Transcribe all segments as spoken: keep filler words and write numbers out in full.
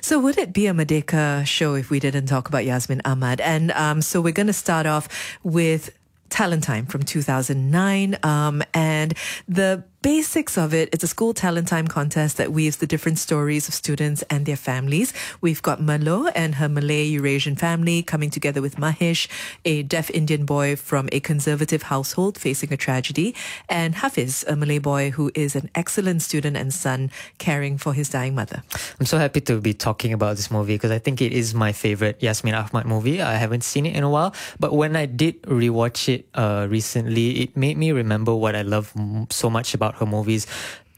So would it be a Merdeka show if we didn't talk about Yasmin Ahmad? And um, so we're going to start off with Talent Time from two thousand nine. Um, and the basics of it, it's a school talent time contest that weaves the different stories of students and their families. We've got Malo and her Malay Eurasian family coming together with Mahesh, a deaf Indian boy from a conservative household facing a tragedy, and Hafiz, a Malay boy who is an excellent student and son caring for his dying mother. I'm so happy to be talking about this movie because I think it is my favorite Yasmin Ahmad movie. I haven't seen it in a while, but when I did rewatch it uh, recently, it made me remember what I love so much about her movies.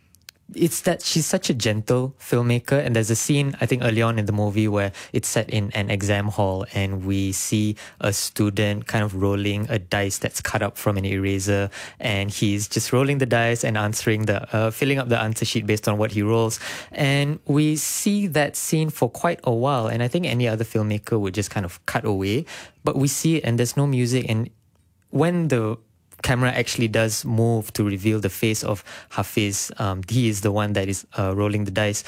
It's that she's such a gentle filmmaker, and there's a scene I think early on in the movie where it's set in an exam hall and we see a student kind of rolling a dice that's cut up from an eraser, and he's just rolling the dice and answering the uh, filling up the answer sheet based on what he rolls, and we see that scene for quite a while, and I think any other filmmaker would just kind of cut away, but we see it and there's no music, and when the camera actually does move to reveal the face of Hafiz, um, he is the one that is uh, rolling the dice.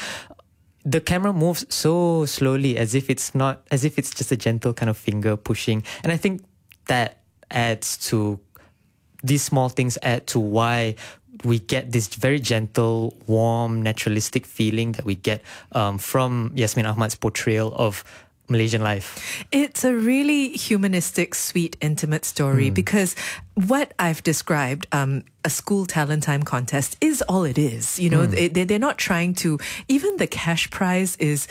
The camera moves so slowly, as if it's not, as if it's just a gentle kind of finger pushing. And I think that adds to, these small things add to why we get this very gentle, warm, naturalistic feeling that we get um, from Yasmin Ahmad's portrayal of Malaysian life. It's a really humanistic, sweet, intimate story mm. because what I've described, um, a school talent time contest, is all it is. You know, mm. they, they're not trying to, even the cash prize is,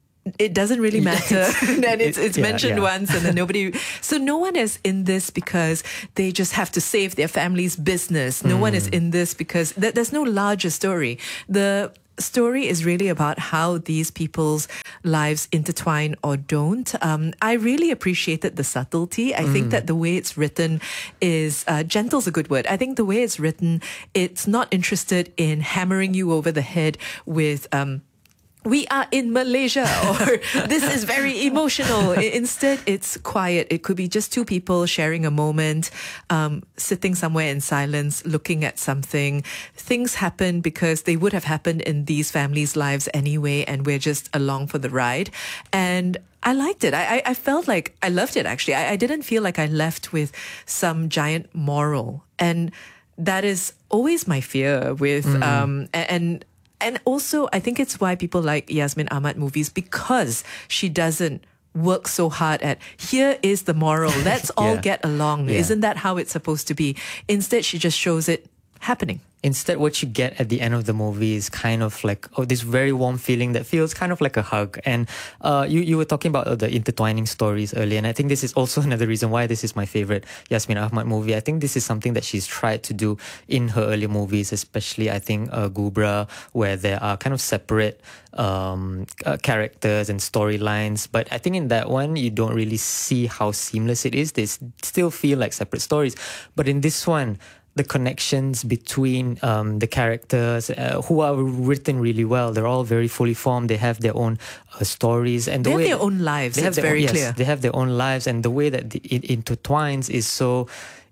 it doesn't really matter. And it's, it's yeah, mentioned yeah. once and then nobody... So no one is in this because they just have to save their family's business. No mm. one is in this because th- there's no larger story. The story is really about how these people's lives intertwine or don't. Um, I really appreciated the subtlety. I mm. think that the way it's written is, uh, gentle's a good word. I think the way it's written, it's not interested in hammering you over the head with, um, we are in Malaysia, or this is very emotional. Instead, it's quiet. It could be just two people sharing a moment, um, sitting somewhere in silence, looking at something. Things happen because they would have happened in these families' lives anyway, and we're just along for the ride. And I liked it. I, I felt like I loved it, actually. I, I didn't feel like I left with some giant moral. And that is always my fear with... Mm. Um, and And also, I think it's why people like Yasmin Ahmad movies, because she doesn't work so hard at, here is the moral, let's all yeah. get along. Yeah. Isn't that how it's supposed to be? Instead, she just shows it happening. Instead, what you get at the end of the movie is kind of like, oh, this very warm feeling that feels kind of like a hug. And uh, you, you were talking about the intertwining stories earlier, and I think this is also another reason why this is my favorite Yasmin Ahmad movie. I think this is something that she's tried to do in her earlier movies, especially, I think, uh, Gubra, where there are kind of separate um, uh, characters and storylines. But I think in that one, you don't really see how seamless it is. They s- still feel like separate stories. But in this one, the connections between um, the characters uh, who are written really well. They're all very fully formed. They have their own uh, stories. And the they way have their own lives. They have it's their very own, clear. Yes, they have their own lives. And the way that the, it intertwines is so...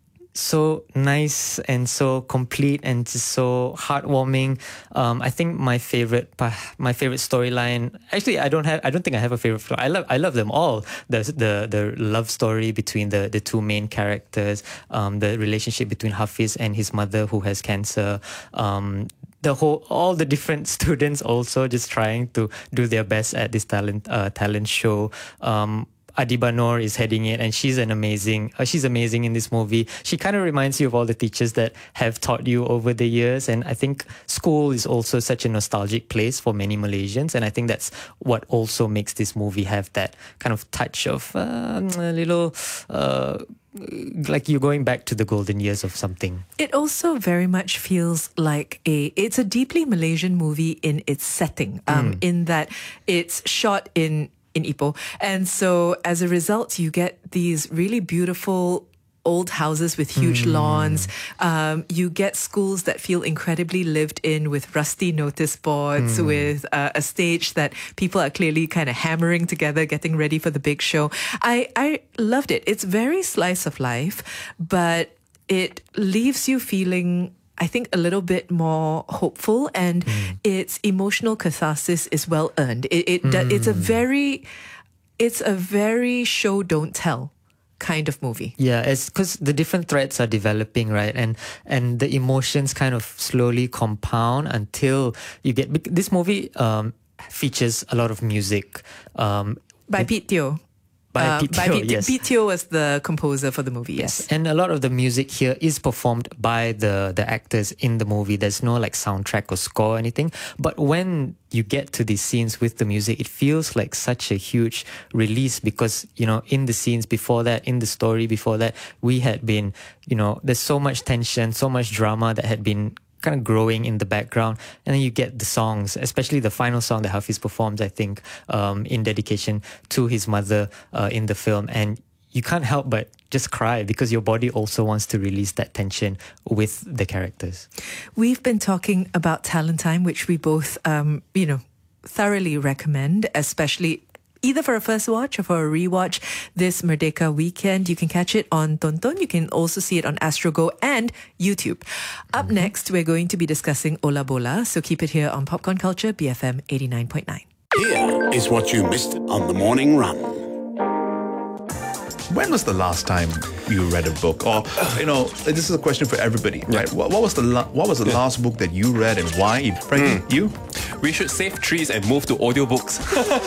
so nice and so complete and just so heartwarming. Um, I think my favorite, my favorite storyline. Actually, I don't have. I don't think I have a favorite. I love. I love them all. The the the love story between the the two main characters. Um, the relationship between Hafiz and his mother who has cancer. Um, the whole, all the different students also just trying to do their best at this talent uh, talent show. Um, Adiba Noor is heading it, and she's an amazing, uh, she's amazing in this movie. She kind of reminds you of all the teachers that have taught you over the years. And I think school is also such a nostalgic place for many Malaysians. And I think that's what also makes this movie have that kind of touch of uh, a little... Uh, like you're going back to the golden years of something. It also very much feels like a, it's a deeply Malaysian movie in its setting, um, mm. in that it's shot in, in Ipoh. And so as a result, you get these really beautiful old houses with huge mm. lawns. Um, you get schools that feel incredibly lived in with rusty notice boards, mm. with uh, a stage that people are clearly kind of hammering together, getting ready for the big show. I, I loved it. It's very slice of life, but it leaves you feeling I think, a little bit more hopeful, and mm. its emotional catharsis is well earned. It, it mm. It's a very, it's a very show don't tell kind of movie. Yeah, it's because the different threads are developing, right? And and the emotions kind of slowly compound until you get... This movie um, features a lot of music. Um, By Pete Teo. By uh, Pete Teo, by Pete, yes. Pete Teo was the composer for the movie, yes. And a lot of the music here is performed by the, the actors in the movie. There's no like soundtrack or score or anything. But when you get to these scenes with the music, it feels like such a huge release because, you know, in the scenes before that, in the story before that, we had been, you know, there's so much tension, so much drama that had been kind of growing in the background, and then you get the songs, especially the final song that Hafiz performs, I think, um, in dedication to his mother uh, in the film, and you can't help but just cry because your body also wants to release that tension with the characters. We've been talking about Talent Time, which we both, um, you know, thoroughly recommend, especially either for a first watch or for a rewatch this Merdeka weekend. You can catch it on Tonton. You can also see it on Astrogo and YouTube. Up mm-hmm. next, we're going to be discussing Ola Bola, so keep it here on Popcorn Culture, B F M eighty-nine point nine. Here is what you missed on the morning run. When was the last time you read a book? Or, you know, this is a question for everybody, yeah. right? What, what was the la- what was the yeah. last book that you read and why? Frankie, mm. you? We should save trees and move to audiobooks.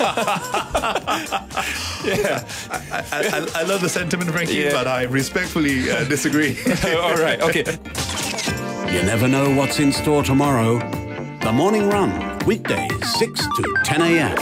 yeah, I, I, I, I love the sentiment, Frankie, yeah. but I respectfully uh, disagree. All right, okay. You never know what's in store tomorrow. The Morning Run, weekdays six to ten a.m.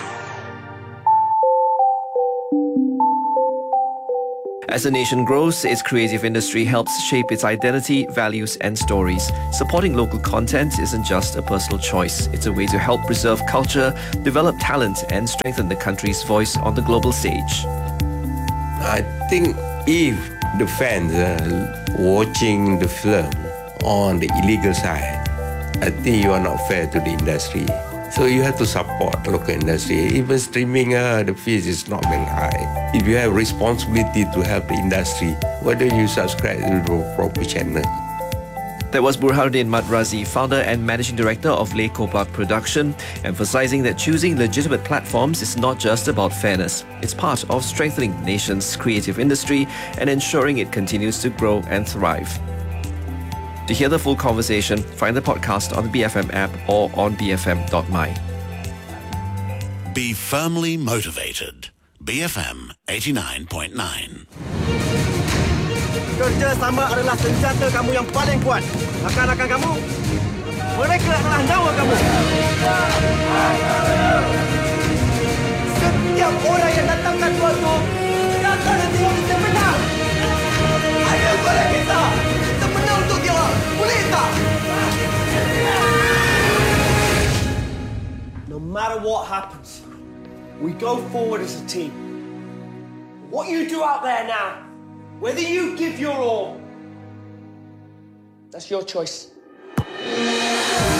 As a nation grows, its creative industry helps shape its identity, values, and stories. Supporting local content isn't just a personal choice. It's a way to help preserve culture, develop talent, and strengthen the country's voice on the global stage. I think if the fans are watching the film on the illegal side, I think you are not fair to the industry. So you have to support the local industry. Even streaming, uh, the fees is not very high. If you have responsibility to help the industry, why don't you subscribe to the proper channel? That was Burhanuddin Madrazi, founder and managing director of Le Kopak Production, emphasizing that choosing legitimate platforms is not just about fairness. It's part of strengthening the nation's creative industry and ensuring it continues to grow and thrive. To hear the full conversation, find the podcast on the B F M app or on b f m dot my. Be firmly motivated. B F M eighty-nine point nine. Kerjasama adalah senjata kamu yang paling kuat. Rakan-rakan kamu, mereka adalah nyawa kamu. Setiap orang yang datangkan suatu, datang dan tengok kita menang. Ayo boleh kita. Kita menang untuk dia. Boleh tak? No matter what happens, we go forward as a team. What you do out there now, whether you give your all, that's your choice.